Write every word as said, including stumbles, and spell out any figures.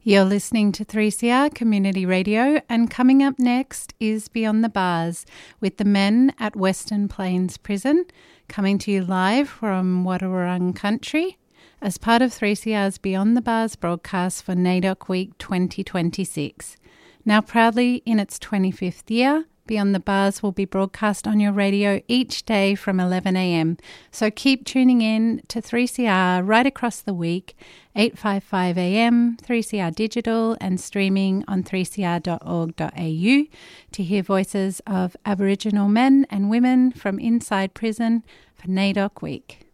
You're listening to three C R Community Radio, and coming up next is Beyond the Bars with the men at Western Plains Prison, coming to you live from Wadawurrung Country as part of three C R's Beyond the Bars broadcast for NAIDOC Week twenty twenty-six. Now proudly in its twenty-fifth year, Beyond the Bars will be broadcast on your radio each day from eleven a m. So keep tuning in to three C R right across the week, eight fifty-five a m, three C R Digital, and streaming on three c r dot org dot a u to hear voices of Aboriginal men and women from inside prison for NAIDOC Week.